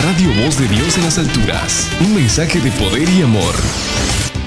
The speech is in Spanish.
Radio Voz de Dios en las alturas. Un mensaje de poder y amor.